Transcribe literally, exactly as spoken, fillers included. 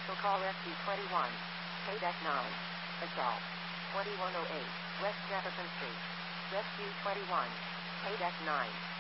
Special call S C twenty-one. K nine. Assault. twenty-one oh eight. West Jefferson Street. Rescue twenty-one. K nine.